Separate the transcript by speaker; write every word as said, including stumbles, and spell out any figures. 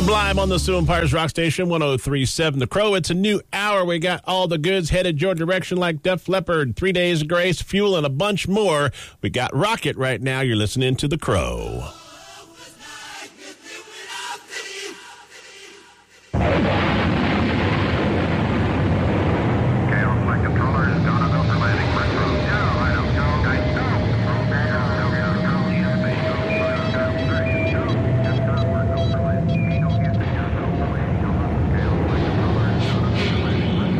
Speaker 1: Live on the Sioux Empires Rock Station, one oh three point seven The Crow. It's a new hour. We got all the goods headed your direction like Def Leppard, Three Days of Grace, Fuel, and a bunch more. We got Rocket right now. You're listening to The Crow.